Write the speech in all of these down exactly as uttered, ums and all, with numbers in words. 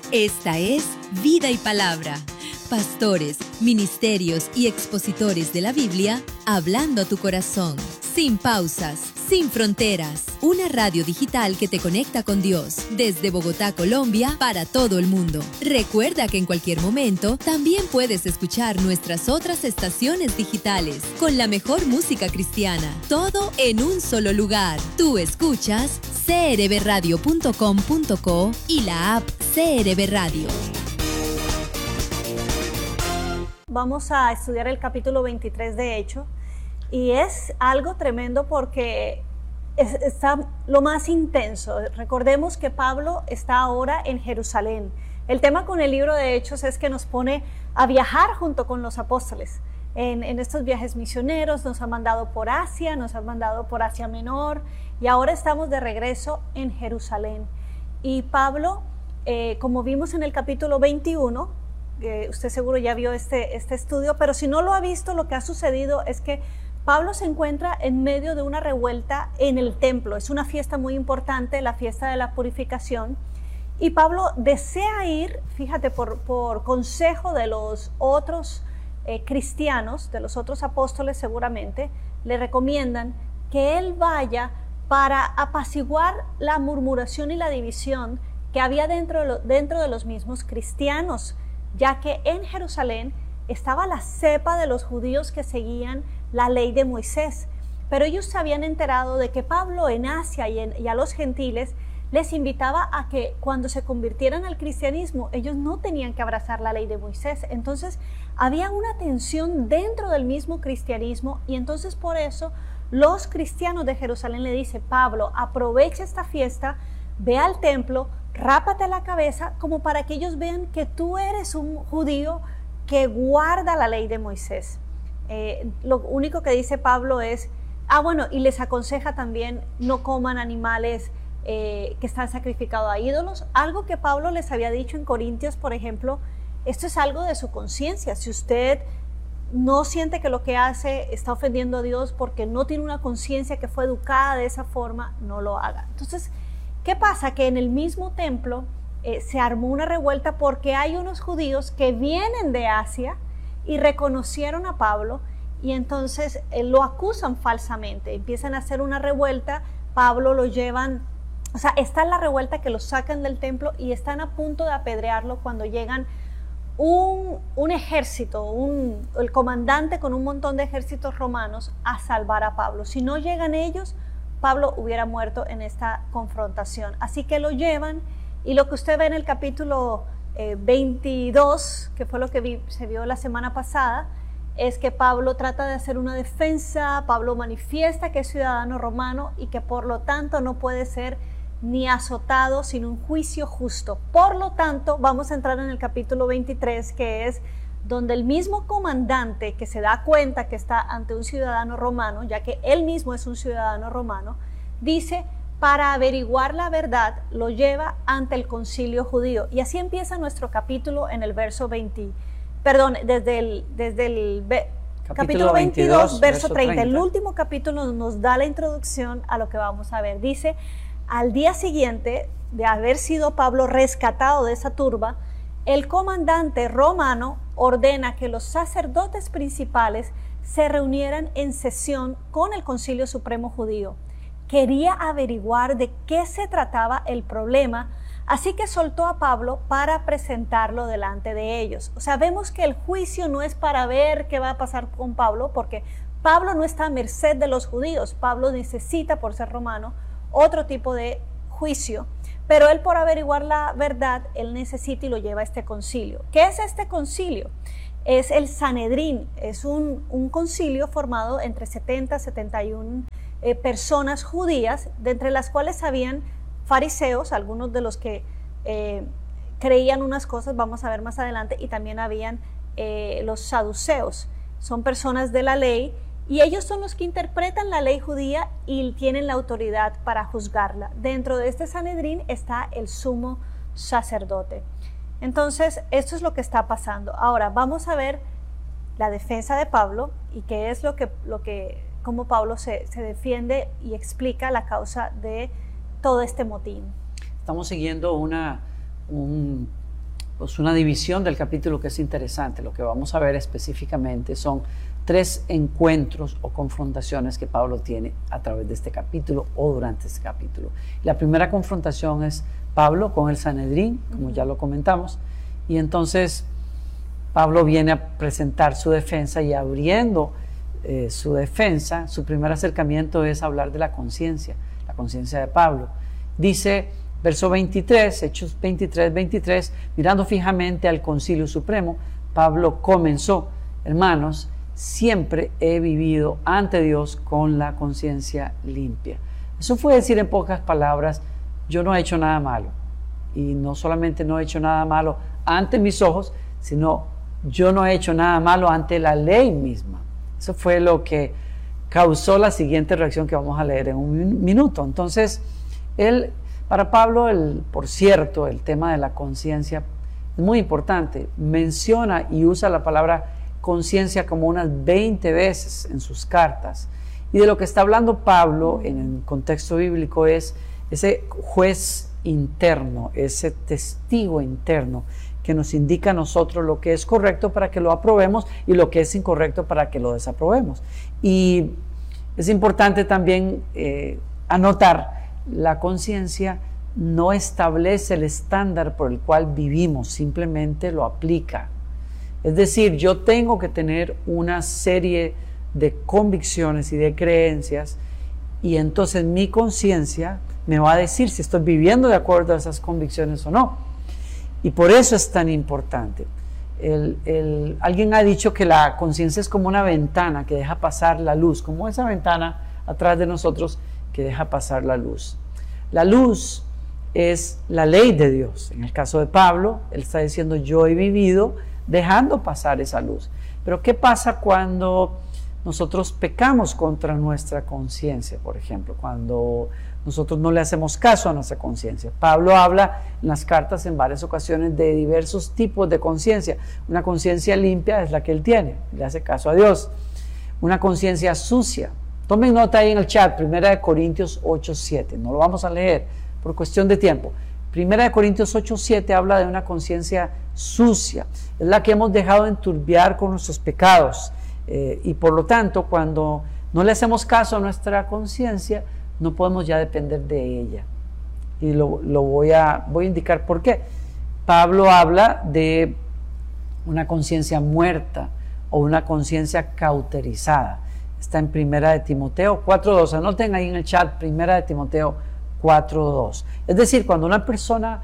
Esta es Vida y Palabra. Pastores, ministerios y expositores de la Biblia hablando a tu corazón. Sin pausas, sin fronteras. Una radio digital que te conecta con Dios. Desde Bogotá, Colombia, para todo el mundo. Recuerda que en cualquier momento también puedes escuchar nuestras otras estaciones digitales con la mejor música cristiana. Todo en un solo lugar. Tú escuchas c r b radio punto com punto co y la app C R B Radio. Vamos a estudiar el capítulo veintitrés de Hechos y es algo tremendo porque es, está lo más intenso. Recordemos que Pablo está ahora en Jerusalén. El tema con el libro de Hechos es que nos pone a viajar junto con los apóstoles. En, en estos viajes misioneros nos ha mandado por Asia, nos ha mandado por Asia Menor y ahora estamos de regreso en Jerusalén. Y Pablo, eh, como vimos en el capítulo veintiuno, eh, usted seguro ya vio este, este estudio, pero si no lo ha visto, lo que ha sucedido es que Pablo se encuentra en medio de una revuelta en el templo. Es una fiesta muy importante, la fiesta de la purificación, y Pablo desea ir, fíjate, por, por consejo de los otros eh, cristianos, de los otros apóstoles seguramente, le recomiendan que él vaya para apaciguar la murmuración y la división que había dentro de, lo, dentro de los mismos cristianos, ya que en Jerusalén estaba la cepa de los judíos que seguían la ley de Moisés, pero ellos se habían enterado de que Pablo en Asia y, en, y a los gentiles les invitaba a que cuando se convirtieran al cristianismo ellos no tenían que abrazar la ley de Moisés. Entonces había una tensión dentro del mismo cristianismo y entonces por eso los cristianos de Jerusalén le dicen: Pablo, aprovecha esta fiesta, ve al templo, rápate la cabeza, como para que ellos vean que tú eres un judío que guarda la ley de Moisés. Eh, lo único que dice Pablo es, ah bueno, y les aconseja también no coman animales eh, que están sacrificados a ídolos, algo que Pablo les había dicho en Corintios, por ejemplo. Esto es algo de su conciencia. Si usted no siente que lo que hace está ofendiendo a Dios porque no tiene una conciencia que fue educada de esa forma, no lo haga. Entonces, ¿qué pasa? Que en el mismo templo eh, se armó una revuelta porque hay unos judíos que vienen de Asia y reconocieron a Pablo y entonces eh, lo acusan falsamente. Empiezan a hacer una revuelta, Pablo lo llevan, o sea, está en la revuelta que lo sacan del templo y están a punto de apedrearlo cuando llegan Un, un ejército, un, el comandante con un montón de ejércitos romanos a salvar a Pablo. Si no llegan ellos, Pablo hubiera muerto en esta confrontación. Así que lo llevan y lo que usted ve en el capítulo eh, veintidós, que fue lo que vi, se vio la semana pasada, es que Pablo trata de hacer una defensa. Pablo manifiesta que es ciudadano romano y que por lo tanto no puede ser ni azotado sin un juicio justo. Por lo tanto, vamos a entrar en el capítulo veintitrés, que es donde el mismo comandante que se da cuenta que está ante un ciudadano romano, ya que él mismo es un ciudadano romano, dice, para averiguar la verdad, lo lleva ante el concilio judío. Y así empieza nuestro capítulo en el verso veinte, perdón, desde el, desde el ve, capítulo, capítulo veintidós, verso treinta. treinta. El último capítulo nos da la introducción a lo que vamos a ver. Dice: al día siguiente de haber sido Pablo rescatado de esa turba, el comandante romano ordena que los sacerdotes principales se reunieran en sesión con el Concilio Supremo Judío. Quería averiguar de qué se trataba el problema, así que soltó a Pablo para presentarlo delante de ellos. O sea, vemos que el juicio no es para ver qué va a pasar con Pablo, porque Pablo no está a merced de los judíos. Pablo necesita, por ser romano, otro tipo de juicio, pero él, por averiguar la verdad, él necesita y lo lleva a este concilio. ¿Qué es este concilio? Es el Sanedrín, es un, un concilio formado entre setenta, setenta y una eh, personas judías, de entre las cuales habían fariseos, algunos de los que eh, creían unas cosas, vamos a ver más adelante, y también habían eh, los saduceos. Son personas de la ley y ellos son los que interpretan la ley judía y tienen la autoridad para juzgarla. Dentro de este Sanedrín está el sumo sacerdote. Entonces, esto es lo que está pasando. Ahora, vamos a ver la defensa de Pablo y qué es lo que, lo que, cómo Pablo se, se defiende y explica la causa de todo este motín. Estamos siguiendo una, un pues una división del capítulo que es interesante. Lo que vamos a ver específicamente son tres encuentros o confrontaciones que Pablo tiene a través de este capítulo o durante este capítulo. La primera confrontación es Pablo con el Sanedrín, como ya lo comentamos, y entonces Pablo viene a presentar su defensa, y abriendo eh, su defensa, su primer acercamiento es hablar de la conciencia, la conciencia de Pablo. Dice, verso veintitrés, Hechos veintitrés, veintitrés, mirando fijamente al Concilio Supremo, Pablo comenzó: hermanos, siempre he vivido ante Dios con la conciencia limpia. Eso fue decir en pocas palabras, yo no he hecho nada malo. Y no solamente no he hecho nada malo ante mis ojos, sino yo no he hecho nada malo ante la ley misma. Eso fue lo que causó la siguiente reacción que vamos a leer en un minuto. Entonces, él, para Pablo, el, por cierto, el tema de la conciencia es muy importante. Menciona y usa la palabra conciencia como unas veinte veces en sus cartas. Y de lo que está hablando Pablo en el contexto bíblico es ese juez interno, ese testigo interno que nos indica a nosotros lo que es correcto para que lo aprobemos y lo que es incorrecto para que lo desaprobemos. Y es importante también eh, anotar, la conciencia no establece el estándar por el cual vivimos, simplemente lo aplica. Es decir, yo tengo que tener una serie de convicciones y de creencias, y entonces mi conciencia me va a decir si estoy viviendo de acuerdo a esas convicciones o no. Y por eso es tan importante. El, el, alguien ha dicho que la conciencia es como una ventana que deja pasar la luz, como esa ventana atrás de nosotros que deja pasar la luz. La luz es la ley de Dios. En el caso de Pablo, él está diciendo, yo he vivido dejando pasar esa luz. Pero ¿qué pasa cuando nosotros pecamos contra nuestra conciencia, por ejemplo? Cuando nosotros no le hacemos caso a nuestra conciencia. Pablo habla en las cartas en varias ocasiones de diversos tipos de conciencia. Una conciencia limpia es la que él tiene, le hace caso a Dios. Una conciencia sucia. Tomen nota ahí en el chat, Primera de Corintios ocho, siete. No lo vamos a leer por cuestión de tiempo. Primera de Corintios ocho, siete habla de una conciencia sucia. Es la que hemos dejado enturbiar con nuestros pecados. Eh, y por lo tanto, cuando no le hacemos caso a nuestra conciencia, no podemos ya depender de ella. Y lo, lo voy, a, voy a indicar por qué. Pablo habla de una conciencia muerta o una conciencia cauterizada. Está en Primera de Timoteo cuatro, dos. Anoten ahí en el chat, Primera de Timoteo cuatro, dos. Es decir, cuando una persona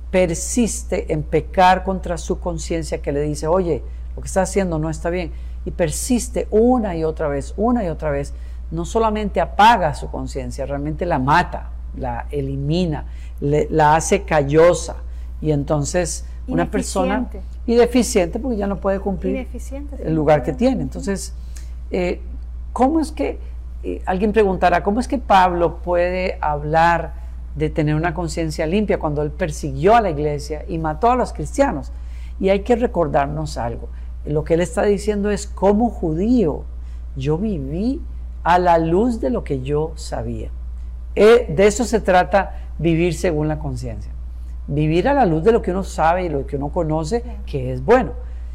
persiste en pecar contra su conciencia, que le dice, oye, lo que está haciendo no está bien, y persiste una y otra vez, una y otra vez, no solamente apaga su conciencia, realmente la mata, la elimina, le, la hace callosa, y entonces una persona, y deficiente, porque ya no puede cumplir el lugar que tiene. Entonces, eh, ¿cómo es que, eh, alguien preguntará, cómo es que Pablo puede hablar de tener una conciencia limpia cuando él persiguió a la iglesia y mató a los cristianos? Y hay que recordarnos algo. Lo que él está diciendo es, como judío, yo viví a la luz de lo que yo sabía. Eh, de eso se trata vivir según la conciencia. Vivir a la luz de lo que uno sabe y lo que uno conoce que es bueno.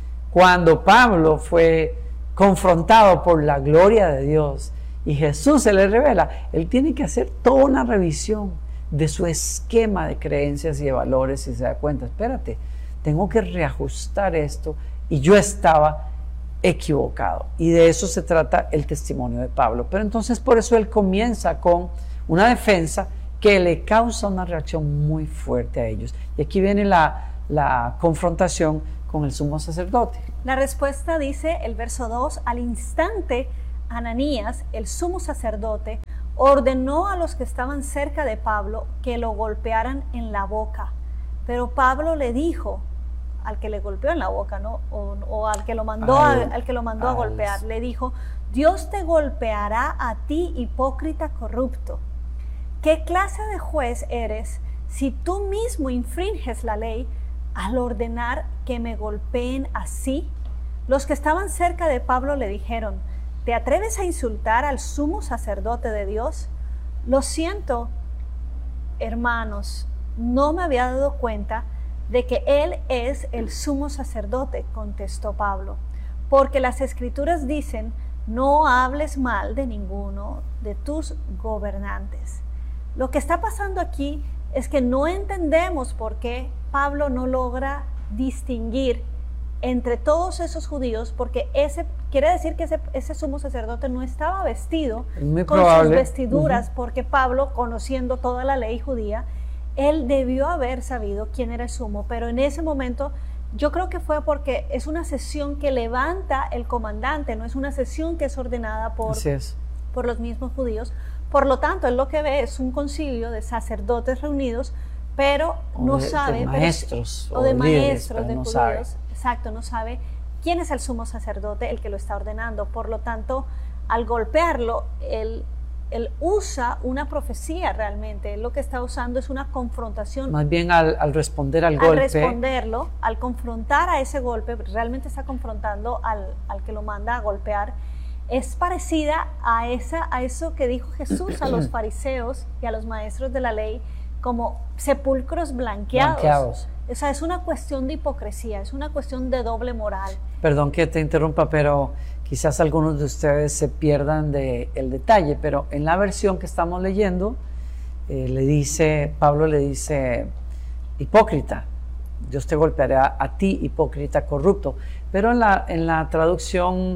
Cuando Pablo fue confrontado por la gloria de Dios y Jesús se le revela, él tiene que hacer toda una revisión de su esquema de creencias y de valores, y se da cuenta, espérate, tengo que reajustar esto, y yo estaba equivocado. Y de eso se trata el testimonio de Pablo. Pero entonces por eso él comienza con una defensa que le causa una reacción muy fuerte a ellos. Y aquí viene la, la confrontación con el sumo sacerdote. La respuesta dice el verso dos, al instante Ananías, el sumo sacerdote, ordenó a los que estaban cerca de Pablo que lo golpearan en la boca. Pero Pablo le dijo al que le golpeó en la boca, ¿no? O, o al que lo mandó, al, a, al que lo mandó a golpear, le dijo, Dios te golpeará a ti, hipócrita corrupto. ¿Qué clase de juez eres si tú mismo infringes la ley al ordenar que me golpeen así? Los que estaban cerca de Pablo le dijeron, ¿te atreves a insultar al sumo sacerdote de Dios? Lo siento, hermanos, no me había dado cuenta de que Él es el sumo sacerdote, contestó Pablo, porque las Escrituras dicen, no hables mal de ninguno de tus gobernantes. Lo que está pasando aquí es que no entendemos por qué Pablo no logra distinguir entre todos esos judíos, porque ese quiere decir que ese, ese sumo sacerdote no estaba vestido Muy con probable. sus vestiduras, Uh-huh. porque Pablo, conociendo toda la ley judía, él debió haber sabido quién era el sumo, pero en ese momento yo creo que fue porque es una sesión que levanta el comandante, no es una sesión que es ordenada por, Así es. por los mismos judíos. Por lo tanto, él lo que ve es un concilio de sacerdotes reunidos, pero O no de- de sabe, pero- maestros o o de líderes, maestros pero de no judíos, sabe. exacto, no sabe quién es el sumo sacerdote, el que lo está ordenando. Por lo tanto, al golpearlo, él, él usa una profecía realmente. Él lo que está usando es una confrontación. Más bien al, al responder al, Al golpe, responderlo, al confrontar a ese golpe, realmente está confrontando al, al que lo manda a golpear. Es parecida a, esa, a eso que dijo Jesús a los fariseos y a los maestros de la ley, como sepulcros blanqueados. Blanqueados. O sea, es una cuestión de hipocresía, es una cuestión de doble moral. Perdón que te interrumpa, pero quizás algunos de ustedes se pierdan del detalle, pero en la versión que estamos leyendo, eh, le dice, Pablo le dice, hipócrita, Dios te golpeará a ti, hipócrita corrupto. Pero en la, en la traducción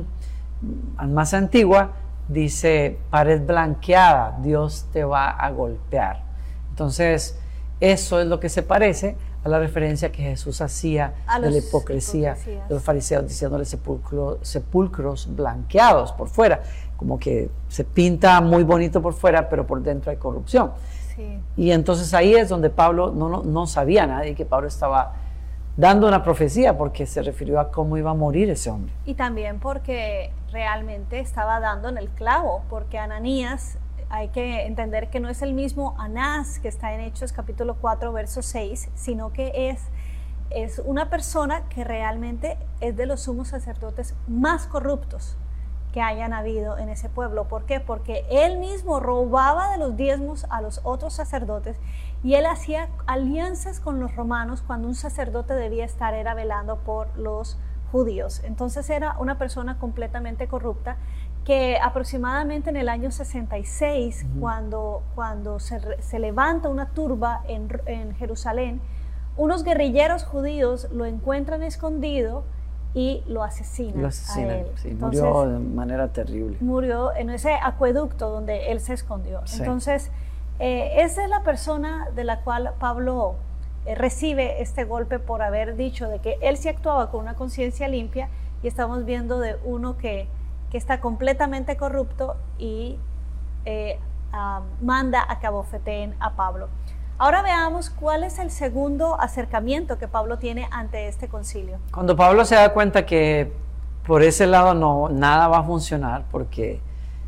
más antigua dice, pared blanqueada, Dios te va a golpear. Entonces, eso es lo que se parece a la referencia que Jesús hacía A de la los hipocresía hipocresías. de los fariseos, diciéndole sepulcro, sepulcros blanqueados por fuera, como que se pinta muy bonito por fuera, pero por dentro hay corrupción. Sí. Y entonces ahí es donde Pablo no, no, no sabía nadie que Pablo estaba dando una profecía, porque se refirió a cómo iba a morir ese hombre. Y también porque realmente estaba dando en el clavo, porque Ananías, hay que entender que no es el mismo Anás que está en Hechos capítulo cuatro, verso seis, sino que es, es una persona que realmente es de los sumos sacerdotes más corruptos que hayan habido en ese pueblo. ¿Por qué? Porque él mismo robaba de los diezmos a los otros sacerdotes y él hacía alianzas con los romanos cuando un sacerdote debía estar era velando por los judíos. Entonces era una persona completamente corrupta, que aproximadamente en el año sesenta y seis, uh-huh. cuando, cuando se, se levanta una turba en, en Jerusalén, unos guerrilleros judíos lo encuentran escondido y lo asesinan, lo asesinan a él. Sí, Entonces, murió de manera terrible. Murió en ese acueducto donde él se escondió. Sí. Entonces, eh, esa es la persona de la cual Pablo eh, recibe este golpe por haber dicho de que él sí actuaba con una conciencia limpia, y estamos viendo de uno que que está completamente corrupto y eh, um, manda a que abofeteen a Pablo. Ahora veamos cuál es el segundo acercamiento que Pablo tiene ante este concilio. Cuando Pablo se da cuenta que por ese lado no, nada va a funcionar, porque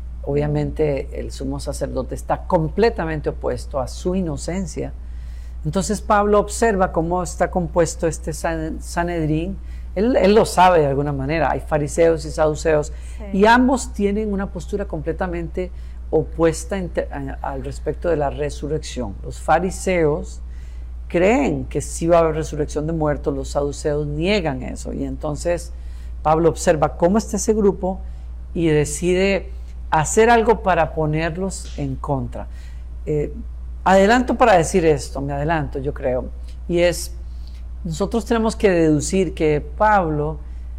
obviamente el sumo sacerdote está completamente opuesto a su inocencia, entonces Pablo observa cómo está compuesto este Sanedrín. Él, él lo sabe de alguna manera, hay fariseos y saduceos, sí. Y ambos tienen una postura completamente opuesta inter, a, al respecto de la resurrección. Los fariseos creen que sí va a haber resurrección de muertos, los saduceos niegan eso, y entonces Pablo observa cómo está ese grupo y decide hacer algo para ponerlos en contra. Eh, adelanto para decir esto, me adelanto yo creo, y es: nosotros tenemos que deducir que Pablo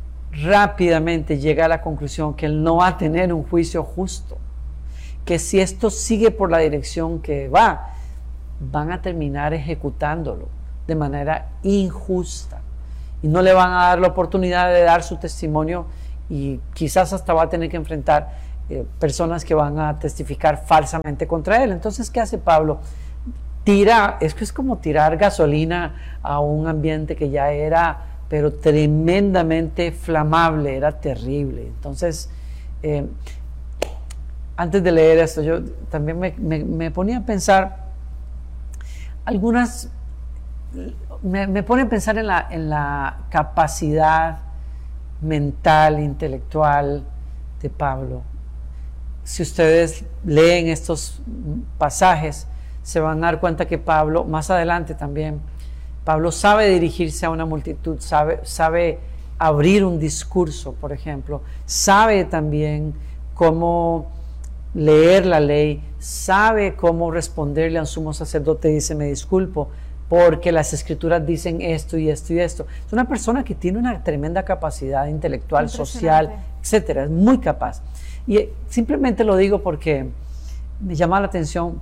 rápidamente llega a la conclusión que él no va a tener un juicio justo, que si esto sigue por la dirección que va, van a terminar ejecutándolo de manera injusta y no le van a dar la oportunidad de dar su testimonio, y quizás hasta va a tener que enfrentar eh, personas que van a testificar falsamente contra él. Entonces, ¿qué hace Pablo? Tira, es que es como tirar gasolina a un ambiente que ya era, pero tremendamente flamable, era terrible. Entonces, eh, antes de leer esto, yo también me, me, me ponía a pensar, algunas, me, me pone a pensar en la, en la capacidad mental, intelectual de Pablo. Si ustedes leen estos pasajes, se van a dar cuenta que Pablo, más adelante también, Pablo sabe dirigirse a una multitud, sabe, sabe abrir un discurso, por ejemplo, sabe también cómo leer la ley, sabe cómo responderle a un sumo sacerdote y dice, me disculpo, porque las escrituras dicen esto y esto y esto. Es una persona que tiene una tremenda capacidad intelectual, social, etcétera, es muy capaz. Y simplemente lo digo porque me llama la atención,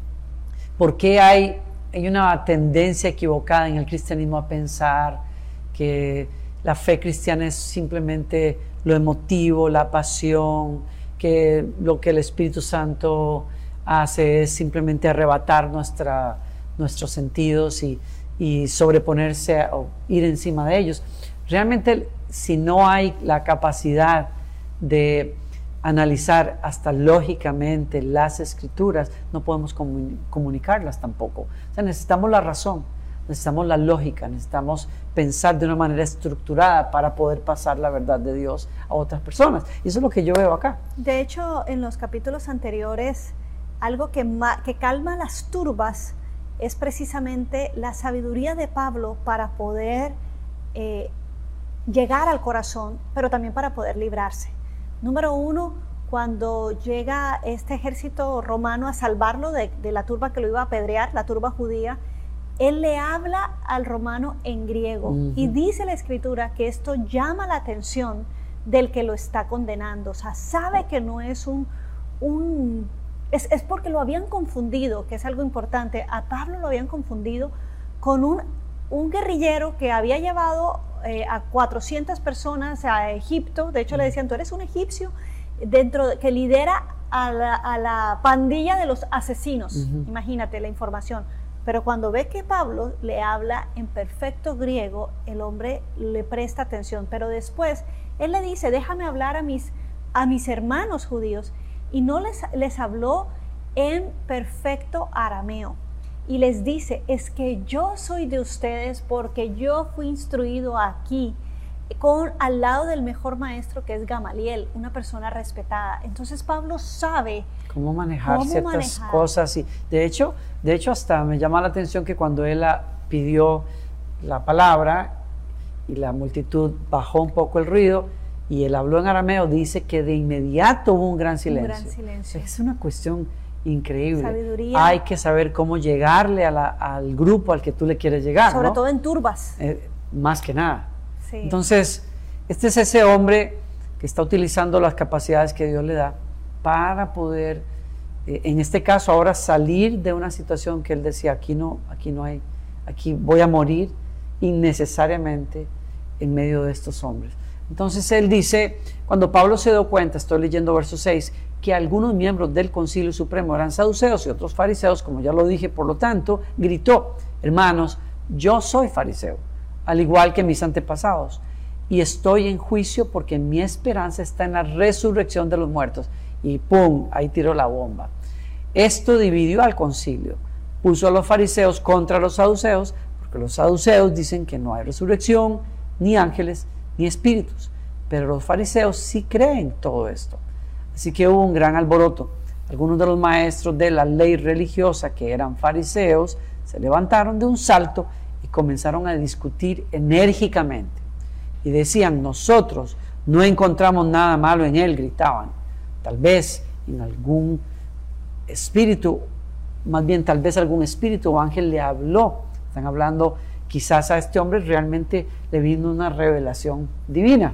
porque hay, hay una tendencia equivocada en el cristianismo a pensar que la fe cristiana es simplemente lo emotivo, la pasión, que lo que el Espíritu Santo hace es simplemente arrebatar nuestra, nuestros sentidos y, y sobreponerse a, o ir encima de ellos. Realmente, si no hay la capacidad de analizar hasta lógicamente las escrituras, no podemos comun comunicarlas tampoco. O sea, necesitamos la razón, necesitamos la lógica, necesitamos pensar de una manera estructurada para poder pasar la verdad de Dios a otras personas. Y eso es lo que yo veo acá. De hecho, en los capítulos anteriores, algo que, que calma las turbas es precisamente la sabiduría de Pablo para poder eh, llegar al corazón, pero también para poder librarse. Número uno, cuando llega este ejército romano a salvarlo de, de la turba que lo iba a apedrear, la turba judía, él le habla al romano en griego. Uh-huh. Y dice la escritura que esto llama la atención del que lo está condenando. O sea, sabe que no es un... un es, es porque lo habían confundido, que es algo importante. A Pablo lo habían confundido con un, un guerrillero que había llevado eh, a cuatrocientas personas a Egipto. De hecho, uh-huh. le decían, tú eres un egipcio dentro de, que lidera a la, a la pandilla de los asesinos. Uh-huh. Imagínate la información. Pero cuando ve que Pablo le habla en perfecto griego, el hombre le presta atención. Pero después, él le dice, déjame hablar a mis, a mis hermanos judíos. Y no les, les habló en perfecto arameo. Y les dice, es que yo soy de ustedes porque yo fui instruido aquí, con, al lado del mejor maestro que es Gamaliel, una persona respetada. Entonces Pablo sabe cómo manejar cómo ciertas manejar. cosas. Y de hecho, de hecho, hasta me llama la atención que cuando él la, pidió la palabra y la multitud bajó un poco el ruido y él habló en arameo, dice que de inmediato hubo un gran silencio. Un gran silencio. Es una cuestión increíble. Sabiduría. Hay que saber cómo llegarle a la, al grupo al que tú le quieres llegar. Sobre ¿no? todo en turbas. Eh, más que nada. Sí. Entonces, este es ese hombre que está utilizando las capacidades que Dios le da para poder, eh, en este caso ahora, salir de una situación que él decía, aquí no, aquí no hay, aquí voy a morir innecesariamente en medio de estos hombres. Entonces él dice, cuando Pablo se dio cuenta, estoy leyendo verso seis, que algunos miembros del Concilio Supremo eran saduceos y otros fariseos, como ya lo dije, por lo tanto, gritó, hermanos, yo soy fariseo, al igual que mis antepasados, y estoy en juicio porque mi esperanza está en la resurrección de los muertos. Y ¡pum!, ahí tiró la bomba. Esto dividió al concilio, puso a los fariseos contra los saduceos, porque los saduceos dicen que no hay resurrección, ni ángeles, ni espíritus, pero los fariseos sí creen todo esto. Así que hubo un gran alboroto. Algunos de los maestros de la ley religiosa, que eran fariseos, se levantaron de un salto y comenzaron a discutir enérgicamente. Y decían, nosotros no encontramos nada malo en él, gritaban. Tal vez en algún espíritu, más bien tal vez algún espíritu o ángel le habló. Están hablando, quizás a este hombre realmente le vino una revelación divina.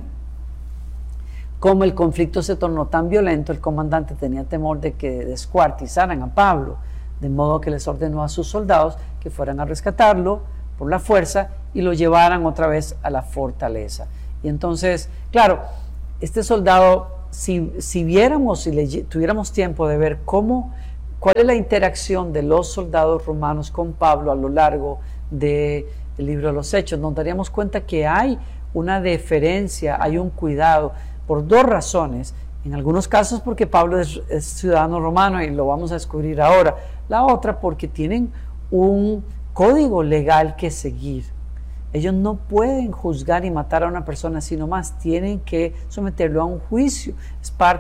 Como el conflicto se tornó tan violento, el comandante tenía temor de que descuartizaran a Pablo, de modo que les ordenó a sus soldados que fueran a rescatarlo por la fuerza y lo llevaran otra vez a la fortaleza. Y entonces, claro, este soldado, si, si viéramos, si le, tuviéramos tiempo de ver cómo, cuál es la interacción de los soldados romanos con Pablo a lo largo del libro de los Hechos, nos daríamos cuenta que hay una deferencia, hay un cuidado, por dos razones. En algunos casos porque Pablo es, es ciudadano romano y lo vamos a descubrir ahora. La otra porque tienen un código legal que seguir. Ellos no pueden juzgar y matar a una persona así nomás, tienen que someterlo a un juicio. Es parte